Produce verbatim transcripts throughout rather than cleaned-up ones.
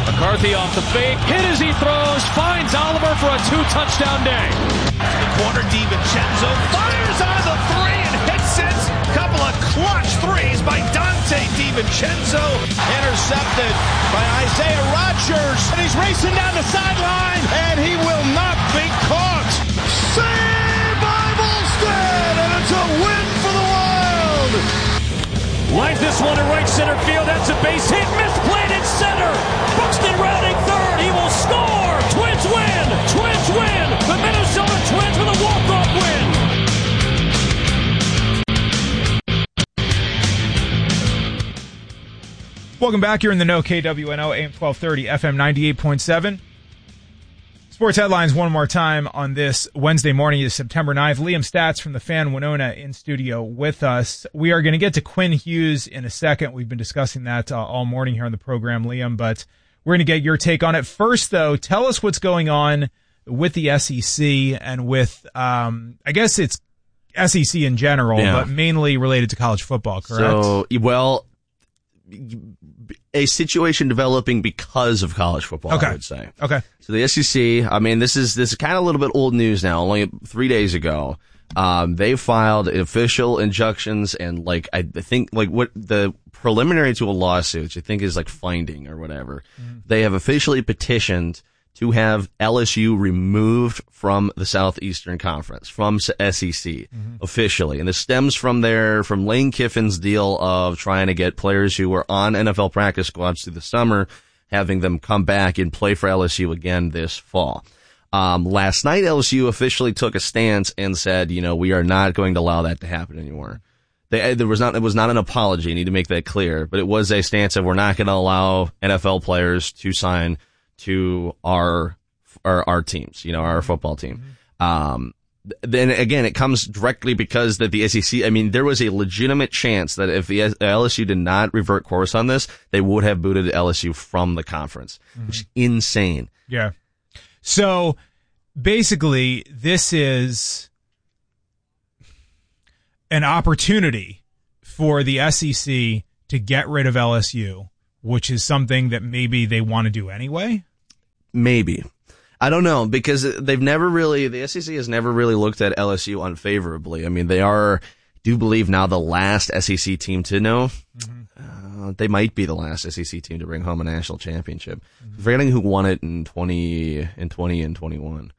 McCarthy off the fake, hit as he throws, finds Oliver for a two-touchdown day. The corner, DiVincenzo fires on the three and hits it. Couple of clutch threes by Dante DiVincenzo. Intercepted by Isaiah Rodgers. And he's racing down the sideline, and he will not be caught. Saved by Volstead, and it's a win for the Wild. Lines this one to right center field. That's a base hit. Misplayed in center. Buxton rounding third. He will score. Twins win. Twins win. The Minnesota Twins with a walk-off win. Welcome back. You're in the know. K W N O, A M twelve thirty, F M ninety-eight point seven. Sports headlines one more time on this Wednesday morning is September ninth. Liam Stats from the Fan Winona in studio with us. We are going to get to Quinn Hughes in a second. We've been discussing that uh, all morning here on the program, Liam, but we're going to get your take on it. First, though, tell us what's going on with the S E C and with, um, I guess it's S E C in general, yeah. but mainly related to college football, correct? So, well, a situation developing because of college football, okay. I would say. Okay. So the S E C, I mean, this is this is kind of a little bit old news now. Only three days ago, um, they filed official injunctions and like I think like what the preliminary to a lawsuit, which I think is like finding or whatever. Mm-hmm. They have officially petitioned to have L S U removed from the Southeastern Conference, from S E C, mm-hmm. officially. And this stems from their, from Lane Kiffin's deal of trying to get players who were on N F L practice squads through the summer, having them come back and play for L S U again this fall. Um, last night, L S U officially took a stance and said, you know, we are not going to allow that to happen anymore. They, there was not, it was not an apology. I need to make that clear, but it was a stance of we're not going to allow N F L players to sign to our, our, our teams, you know, our football team. Um, then again, it comes directly because that the S E C, I mean, there was a legitimate chance that if the L S U did not revert course on this, they would have booted L S U from the conference, mm-hmm. which is insane. Yeah. So basically this is an opportunity for the S E C to get rid of L S U, which is something that maybe they want to do anyway. Maybe. I don't know, because they've never really, the S E C has never really looked at L S U unfavorably. I mean, they are, I do believe now the last S E C team to know. Mm-hmm. Uh, they might be the last S E C team to bring home a national championship. Mm-hmm. Forgetting who won it in twenty, in twenty and twenty-one.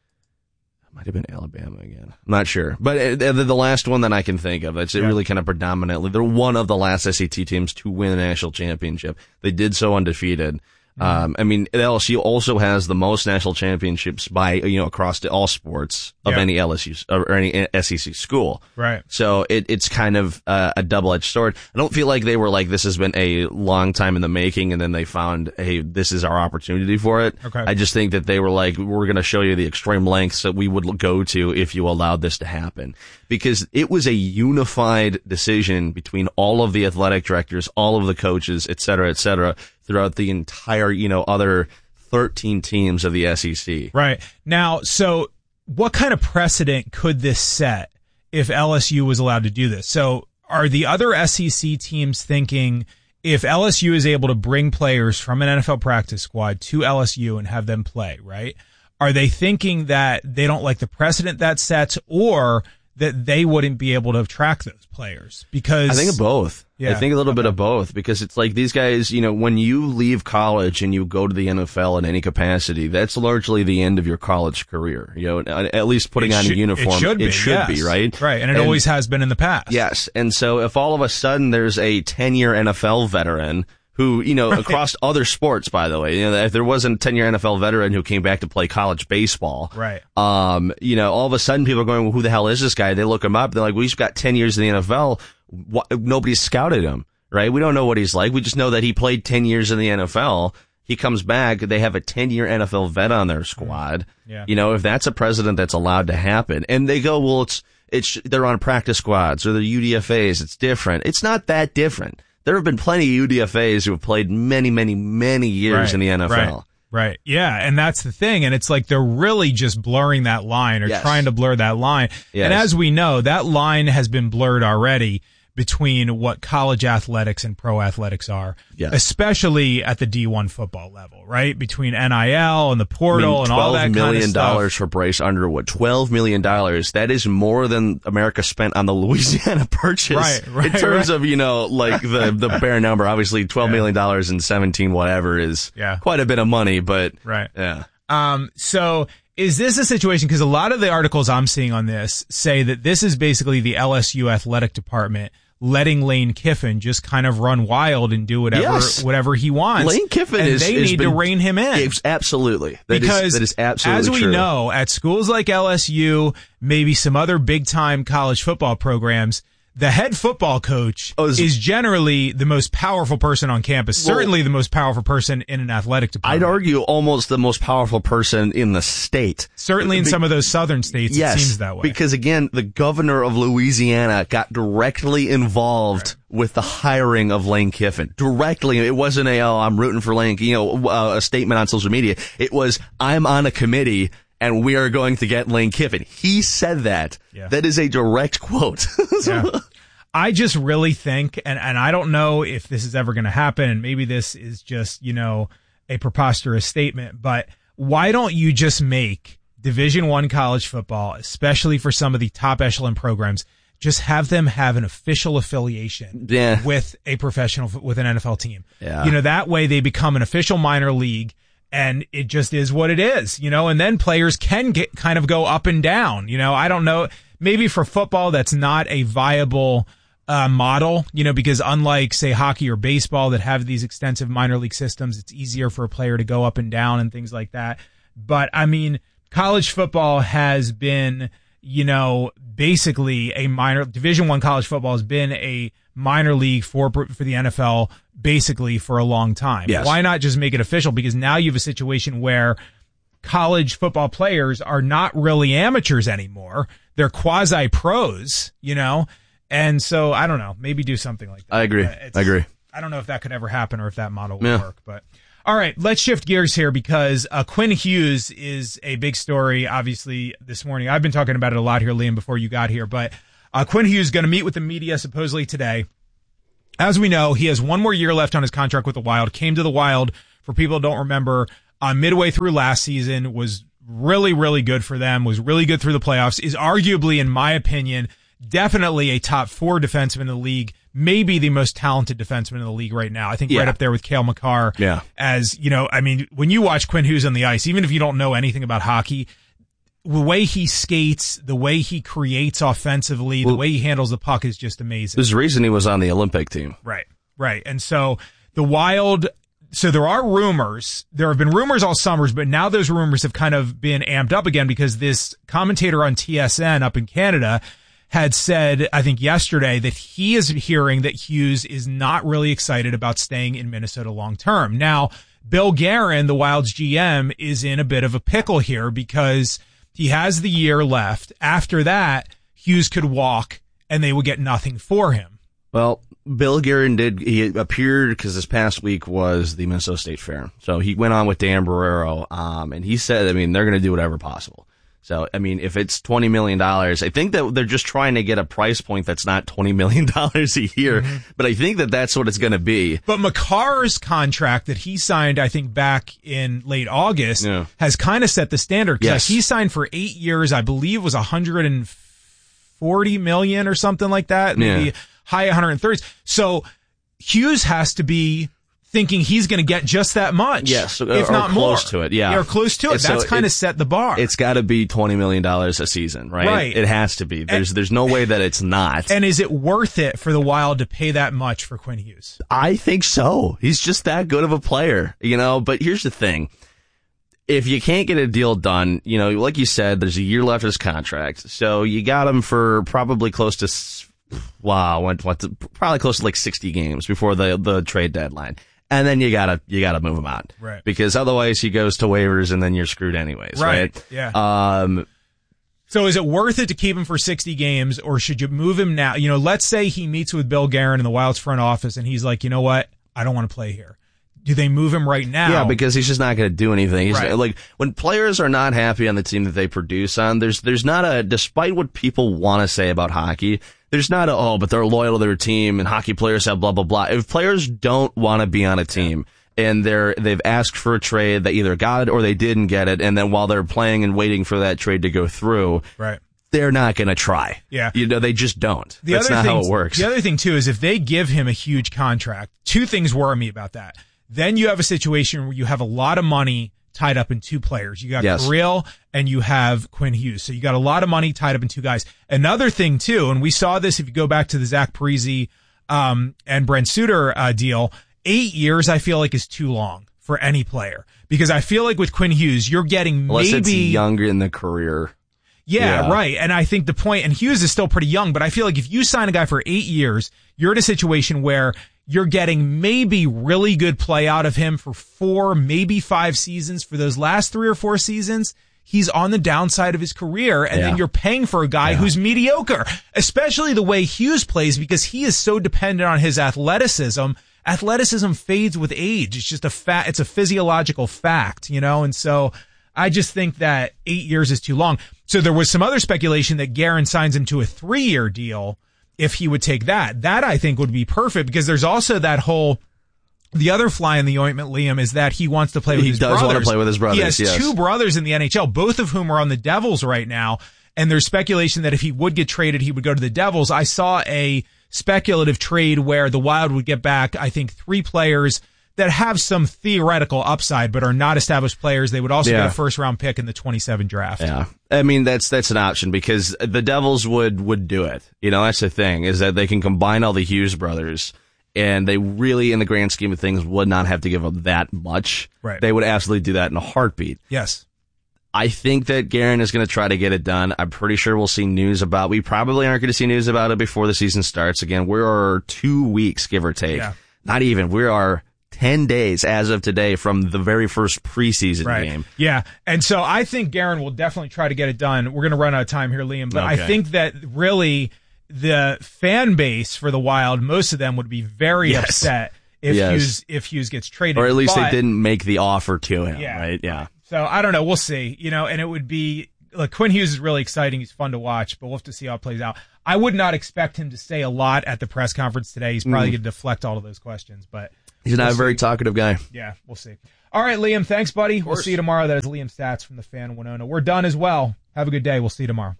It might have been Alabama again. I'm not sure. But uh, the last one that I can think of, it's yeah. really kind of predominantly, they're one of the last S E C teams to win a national championship. They did so undefeated. Um, I mean, L S U also has the most national championships by, you know, across the, all sports of yeah. any L S U or any S E C school. Right. So it, it's kind of uh, a double-edged sword. I don't feel like they were like, this has been a long time in the making and then they found, hey, this is our opportunity for it. Okay. I just think that they were like, we're going to show you the extreme lengths that we would go to if you allowed this to happen. Because it was a unified decision between all of the athletic directors, all of the coaches, et cetera, et cetera, throughout the entire, you know, other thirteen teams of the S E C. Right. Now, so what kind of precedent could this set if L S U was allowed to do this? So are the other S E C teams thinking if L S U is able to bring players from an N F L practice squad to L S U and have them play, right? Are they thinking that they don't like the precedent that sets, or that they wouldn't be able to track those players? Because I think of both. Yeah, I think a little okay. bit of both, because it's like these guys, you know, when you leave college and you go to the N F L in any capacity, that's largely the end of your college career. You know, at least putting it on should, a uniform. It should be, it should yes. be, right? Right, and it and, always has been in the past. Yes, and so if all of a sudden there's a ten-year N F L veteran who, you know, right. across other sports, by the way, you know, if there wasn't a ten-year N F L veteran who came back to play college baseball, right? Um, you know, all of a sudden people are going, well, who the hell is this guy? They look him up. They're like, well, he's got ten years in the N F L. What, nobody's scouted him, right? We don't know what he's like. We just know that he played ten years in the N F L. He comes back. They have a ten-year N F L vet on their squad. Yeah. You know, if that's a precedent that's allowed to happen, and they go, well, it's, it's, they're on practice squads or they're U D F As. It's different. It's not that different. There have been plenty of U D F As who have played many, many, many years right, in the N F L. Right, right. Yeah, and that's the thing. And it's like they're really just blurring that line or yes. trying to blur that line. Yes. And as we know, that line has been blurred already between what college athletics and pro athletics are, yes. especially at the D one football level, right? Between N I L and the portal I mean, and all that kind of stuff. twelve million dollars for Bryce Underwood. twelve million dollars. That is more than America spent on the Louisiana Purchase. Right, right, in terms right. of, you know, like the, the bare number. Obviously, twelve million dollars in seventeen whatever is yeah. quite a bit of money, but right. yeah. Um, so is this a situation, because a lot of the articles I'm seeing on this say that this is basically the L S U athletic department letting Lane Kiffin just kind of run wild and do whatever yes. whatever he wants. Lane Kiffin and is they is need been, to rein him in. It's absolutely. That because is, that is absolutely as we true. know, at schools like L S U, maybe some other big time college football programs, the head football coach oh, is, is generally the most powerful person on campus, well, certainly the most powerful person in an athletic department. I'd argue almost the most powerful person in the state. Certainly in Be- some of those southern states, yes, it seems that way. Because again, the governor of Louisiana got directly involved right. with the hiring of Lane Kiffin. Directly. It wasn't a, oh, I'm rooting for Lane, you know, uh, a statement on social media. It was, I'm on a committee and we are going to get Lane Kiffin. He said that. Yeah. That is a direct quote. yeah. I just really think, and, and I don't know if this is ever going to happen, and maybe this is just, you know, a preposterous statement, but why don't you just make Division One college football, especially for some of the top echelon programs, just have them have an official affiliation yeah. with a professional, with an N F L team. Yeah. You know, that way they become an official minor league. And it just is what it is, you know, and then players can get kind of go up and down. You know, I don't know. Maybe for football, that's not a viable uh, model, you know, because unlike, say, hockey or baseball that have these extensive minor league systems, it's easier for a player to go up and down and things like that. But I mean, college football has been, you know, basically a minor Division One college football has been a minor league for for the N F L basically for a long time. Yes. Why not just make it official? Because now you have a situation where college football players are not really amateurs anymore. They're quasi pros, you know? And so I don't know, maybe do something like that. I agree. It's, I agree. I don't know if that could ever happen or if that model would yeah. work, but all right, let's shift gears here because uh, Quinn Hughes is a big story, obviously, this morning. I've been talking about it a lot here, Liam, before you got here, but uh, Quinn Hughes is going to meet with the media supposedly today. As we know, he has one more year left on his contract with the Wild, came to the Wild, for people who don't remember, uh, midway through last season, was really, really good for them, was really good through the playoffs, is arguably, in my opinion, definitely a top four defenseman in the league, maybe the most talented defenseman in the league right now. I think yeah. right up there with Cale Makar. Yeah. As, you know, I mean, when you watch Quinn Hughes on the ice, even if you don't know anything about hockey, the way he skates, the way he creates offensively, well, the way he handles the puck is just amazing. There's a reason he was on the Olympic team. Right, right. And so the Wild, so there are rumors, there have been rumors all summers, but now those rumors have kind of been amped up again because this commentator on T S N up in Canada had said, I think yesterday, that he is hearing that Hughes is not really excited about staying in Minnesota long term. Now, Bill Guerin, the Wild's G M, is in a bit of a pickle here because he has the year left. After that, Hughes could walk and they would get nothing for him. Well, Bill Guerin did, he appeared because this past week was the Minnesota State Fair. So he went on with Dan Barreiro, um, and he said, I mean, they're going to do whatever possible. So, I mean, if it's twenty million dollars, I think that they're just trying to get a price point that's not twenty million dollars a year, mm-hmm. but I think that that's what it's going to be. But Makar's contract that he signed, I think, back in late August yeah. has kind of set the standard. Yes. He signed for eight years, I believe was one hundred forty million or something like that, maybe yeah. high one hundred thirties. So Hughes has to be thinking he's going to get just that much. Yes, if or not close more. to it, yeah. Or close to it. So That's kind it, of set the bar. It's got to be twenty million dollars a season, right? Right. It has to be. There's and, there's no way that it's not. And is it worth it for the Wild to pay that much for Quinn Hughes? I think so. He's just that good of a player, you know, but here's the thing. If you can't get a deal done, you know, like you said, there's a year left of his contract. So you got him for probably close to, wow, what, what, probably close to like sixty games before the, the trade deadline. And then you gotta, you gotta move him out. Right. Because otherwise he goes to waivers and then you're screwed anyways, right? Right. Yeah. Um, so is it worth it to keep him for sixty games or should you move him now? You know, let's say he meets with Bill Guerin in the Wild's front office and he's like, you know what? I don't want to play here. Do they move him right now? Yeah, because he's just not going to do anything. He's right. like, when players are not happy on the team that they produce on, there's there's not a, despite what people want to say about hockey, there's not a, oh, but they're loyal to their team and hockey players have blah, blah, blah. If players don't want to be on a team and they're, they've asked for a trade, they either got it or they didn't get it. And then while they're playing and waiting for that trade to go through, right, they're not going to try. Yeah. You know, they just don't. The That's other not thing, how it works. The other thing too is if they give him a huge contract, two things worry me about that. Then you have a situation where you have a lot of money tied up in two players. You got yes. Kirill and you have Quinn Hughes. So you got a lot of money tied up in two guys. Another thing too, and we saw this if you go back to the Zach Parise um, and Brent Suter uh, deal, eight years I feel like is too long for any player. Because I feel like with Quinn Hughes, you're getting Unless maybe... it's younger in the career. Yeah, yeah, right. And I think the point, and Hughes is still pretty young, but I feel like if you sign a guy for eight years, you're in a situation where you're getting maybe really good play out of him for four, maybe five seasons. For those last three or four seasons, he's on the downside of his career, and yeah. then you're paying for a guy yeah. who's mediocre, especially the way Hughes plays, because he is so dependent on his athleticism. Athleticism fades with age. It's just a fact. It's a physiological fact, you know, and so I just think that eight years is too long. So there was some other speculation that Guerin signs him to a three-year deal if he would take that. That I think would be perfect, because there's also that whole, the other fly in the ointment, Liam, is that he wants to play with he his does brothers. want to play with his brothers, He has yes. two brothers in the N H L, both of whom are on the Devils right now. And there's speculation that if he would get traded, he would go to the Devils. I saw a speculative trade where the Wild would get back, I think, three players that have some theoretical upside but are not established players. They would also yeah. get a first round pick in the twenty-seven draft. Yeah. I mean, that's, that's an option because the Devils would, would do it. You know, that's the thing is that they can combine all the Hughes brothers and they really, in the grand scheme of things, would not have to give up that much. Right. They would absolutely do that in a heartbeat. Yes. I think that Guerin is going to try to get it done. I'm pretty sure we'll see news about, we probably aren't going to see news about it before the season starts. Again, we're two weeks, give or take. Yeah. Not even. We are ten days as of today from the very first preseason right. game. Yeah. And so I think Guerin will definitely try to get it done. We're going to run out of time here, Liam, but okay. I think that really the fan base for the Wild, most of them would be very yes. upset if yes. Hughes, if Hughes gets traded. Or at least but, they didn't make the offer to him, yeah, right? Yeah. So I don't know. We'll see. You know, and it would be, like, Quinn Hughes is really exciting. He's fun to watch, but we'll have to see how it plays out. I would not expect him to say a lot at the press conference today. He's probably mm. going to deflect all of those questions, but he's not we'll a very see. talkative guy. Yeah, we'll see. All right, Liam, thanks, buddy. We'll see you tomorrow. That is Liam Stats from the Fan Winona. We're done as well. Have a good day. We'll see you tomorrow.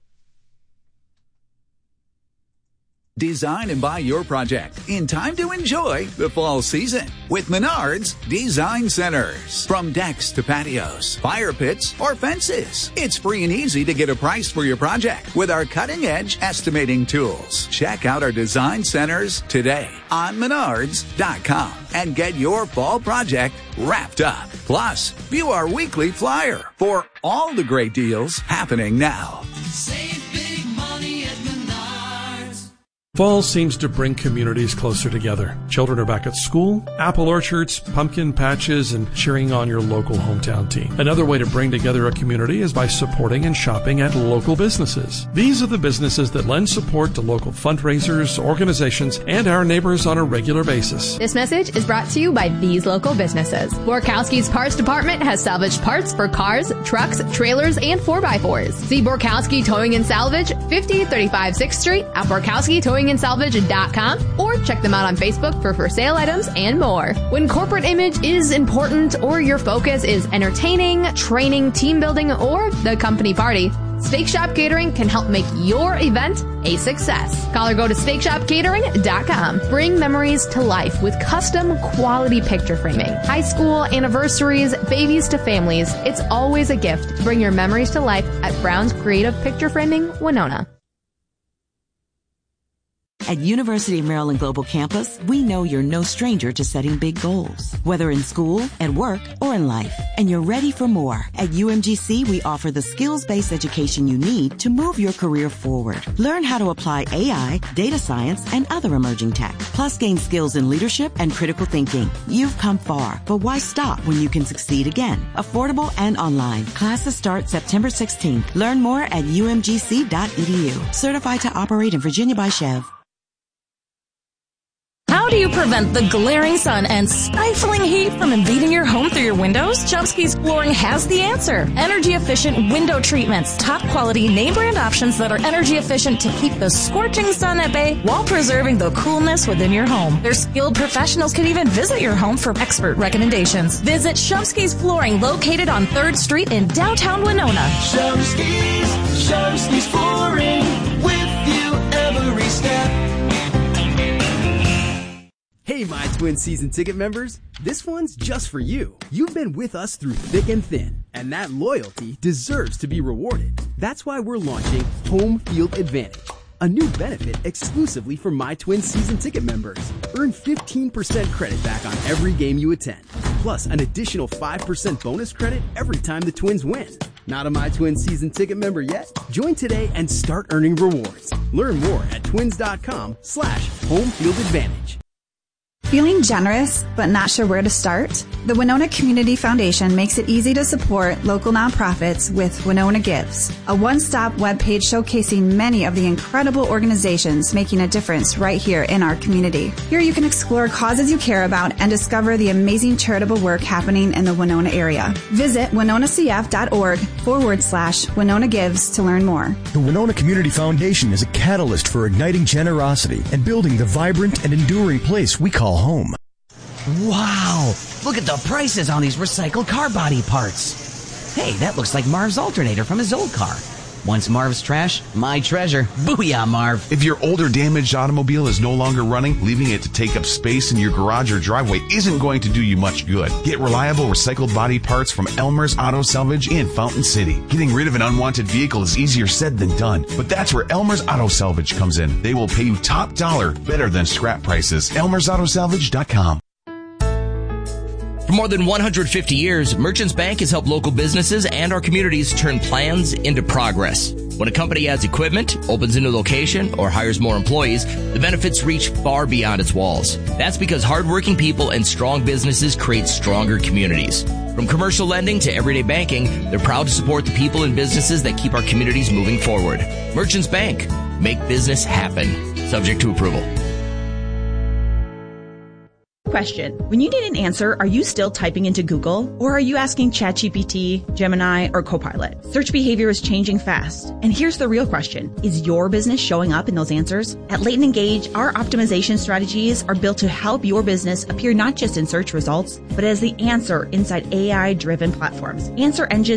Design and buy your project in time to enjoy the fall season with Menards Design Centers. From decks to patios, fire pits, or fences, it's free and easy to get a price for your project with our cutting-edge estimating tools. Check out our design centers today on menards dot com and get your fall project wrapped up. Plus, view our weekly flyer for all the great deals happening now. Save big money at Menards. Fall seems to bring communities closer together. Children are back at school, apple orchards, pumpkin patches, and cheering on your local hometown team. Another way to bring together a community is by supporting and shopping at local businesses. These are the businesses that lend support to local fundraisers, organizations, and our neighbors on a regular basis. This message is brought to you by these local businesses. Borkowski's Parts Department has salvaged parts for cars, trucks, trailers, and four by fours. See Borkowski Towing and Salvage, fifty thirty-five sixth Street at Borkowski Towing and Salvage dot com, or check them out on Facebook for for sale items and more. When corporate image is important or your focus is entertaining, training, team building, or the company party, Steak Shop Catering can help make your event a success. Call or go to steak shop catering dot com. Bring memories to life with custom quality picture framing. High school, anniversaries, babies to families, it's always a gift. Bring your memories to life at Brown's Creative Picture Framing, Winona. At University of Maryland Global Campus, we know you're no stranger to setting big goals, whether in school, at work, or in life. And you're ready for more. At U M G C, we offer the skills-based education you need to move your career forward. Learn how to apply A I, data science, and other emerging tech. Plus, gain skills in leadership and critical thinking. You've come far, but why stop when you can succeed again? Affordable and online. Classes start September sixteenth. Learn more at U M G C dot E D U. Certified to operate in Virginia by Chev. How How do you prevent the glaring sun and stifling heat from invading your home through your windows? Chomsky's Flooring has the answer. Energy-efficient window treatments. Top-quality name-brand options that are energy-efficient to keep the scorching sun at bay while preserving the coolness within your home. Their skilled professionals can even visit your home for expert recommendations. Visit Chomsky's Flooring, located on third Street in downtown Winona. Chomsky's, Chomsky's Flooring, with you every step. Hey, My Twin season ticket members, this one's just for you. You've been with us through thick and thin, and that loyalty deserves to be rewarded. That's why we're launching Home Field Advantage, a new benefit exclusively for My Twin season ticket members. Earn fifteen percent credit back on every game you attend, plus an additional five percent bonus credit every time the Twins win. Not a My Twin season ticket member yet? Join today and start earning rewards. Learn more at twins.com slash home field advantage. Feeling generous but not sure where to start? The Winona Community Foundation makes it easy to support local nonprofits with Winona Gives, a one-stop webpage showcasing many of the incredible organizations making a difference right here in our community. Here you can explore causes you care about and discover the amazing charitable work happening in the Winona area. Visit winonacf.org forward slash Winona Gives to learn more. The Winona Community Foundation is a catalyst for igniting generosity and building the vibrant and enduring place we call home. Wow! Look at the prices on these recycled car body parts. Hey, that looks like Marv's alternator from his old car. Once Marv's trash, my treasure. Booyah, Marv. If your older damaged automobile is no longer running, leaving it to take up space in your garage or driveway isn't going to do you much good. Get reliable recycled body parts from Elmer's Auto Salvage in Fountain City. Getting rid of an unwanted vehicle is easier said than done, but that's where Elmer's Auto Salvage comes in. They will pay you top dollar, better than scrap prices. elmers auto salvage dot com. For more than one hundred fifty years, Merchants Bank has helped local businesses and our communities turn plans into progress. When a company adds equipment, opens a new location, or hires more employees, the benefits reach far beyond its walls. That's because hardworking people and strong businesses create stronger communities. From commercial lending to everyday banking, they're proud to support the people and businesses that keep our communities moving forward. Merchants Bank. Make business happen. Subject to approval. Question. When you need an answer, are you still typing into Google? Or are you asking ChatGPT, Gemini, or Copilot? Search behavior is changing fast. And here's the real question. Is your business showing up in those answers? At Leighton Engage, our optimization strategies are built to help your business appear not just in search results, but as the answer inside A I-driven platforms. Answer engines